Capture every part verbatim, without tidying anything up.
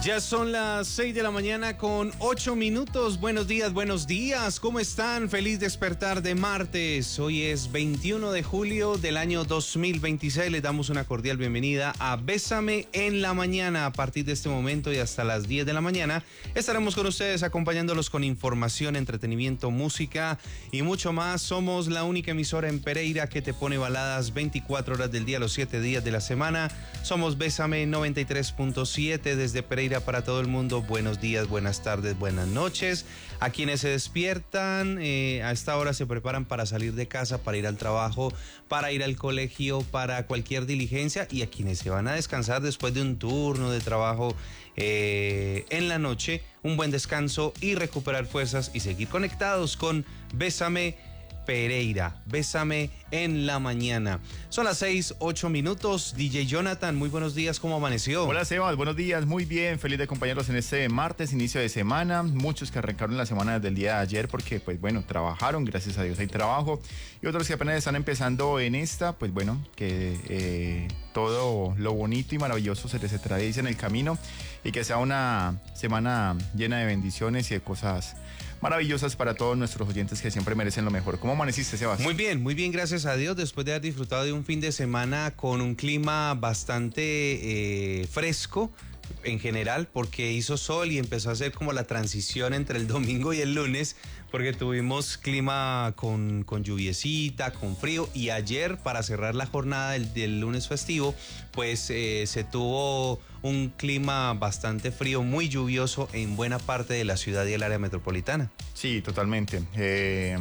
Ya son las seis de la mañana con ocho minutos. Buenos días, buenos días. ¿Cómo están? Feliz despertar de martes. Hoy es veintiuno de julio del año dos mil veintiséis. Les damos una cordial bienvenida a Bésame en la Mañana. A partir de este momento y hasta las diez de la mañana estaremos con ustedes acompañándolos con información, entretenimiento, música y mucho más. Somos la única emisora en Pereira que te pone baladas veinticuatro horas del día, los siete días de la semana. Somos Bésame noventa y tres punto siete desde Pereira para todo el mundo. Buenos días, buenas tardes, buenas noches. A quienes se despiertan eh, a esta hora se preparan para salir de casa, para ir al trabajo, para ir al colegio, para cualquier diligencia, y a quienes se van a descansar después de un turno de trabajo eh, en la noche, un buen descanso y recuperar fuerzas y seguir conectados con Bésame Pereira, Bésame en la Mañana. Son las seis, ocho minutos. D J Jonathan, muy buenos días, ¿cómo amaneció? Hola Sebas, buenos días, muy bien, feliz de acompañarlos en este martes, inicio de semana. Muchos que arrancaron la semana desde el día de ayer porque, pues bueno, trabajaron, gracias a Dios hay trabajo. Y otros que apenas están empezando en esta, pues bueno, que eh, todo lo bonito y maravilloso se les atraviesa en el camino y que sea una semana llena de bendiciones y de cosas maravillosas para todos nuestros oyentes que siempre merecen lo mejor. ¿Cómo amaneciste, Sebas? Muy bien, muy bien, gracias a Dios, después de haber disfrutado de un fin de semana con un clima bastante eh, fresco en general, porque hizo sol y empezó a hacer como la transición entre el domingo y el lunes, porque tuvimos clima con, con lluviecita, con frío, y ayer, para cerrar la jornada del, del lunes festivo, pues eh, se tuvo un clima bastante frío, muy lluvioso en buena parte de la ciudad y el área metropolitana. Sí, totalmente. Eh...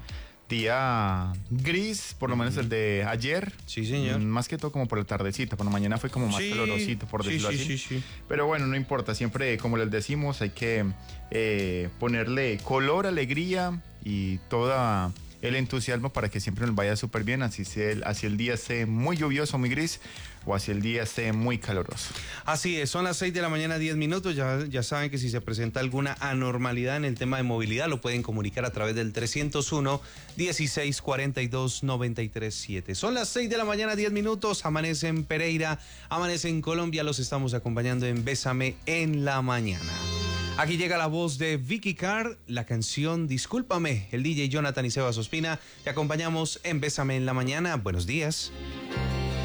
Día gris, por lo menos el de ayer. Sí, señor. Más que todo como por la tardecita, por la mañana fue como más sí, calorosito, por decirlo sí, sí, así. Sí, sí. Pero bueno, no importa, siempre, como les decimos, hay que eh, ponerle color, alegría y toda el entusiasmo para que siempre nos vaya súper bien, así, sea el, así el día esté muy lluvioso, muy gris, o así el día esté muy caluroso. Así es, son las seis de la mañana, diez minutos, ya, ya saben que si se presenta alguna anormalidad en el tema de movilidad, lo pueden comunicar a través del trescientos uno, dieciséis cuarenta y dos, noventa y tres siete. Son las seis de la mañana, diez minutos, amanece en Pereira, amanece en Colombia, los estamos acompañando en Bésame en la Mañana. Aquí llega la voz de Vicky Carr, la canción Discúlpame. El D J Jonathan y Sebas Ospina te acompañamos en Bésame en la Mañana. Buenos días.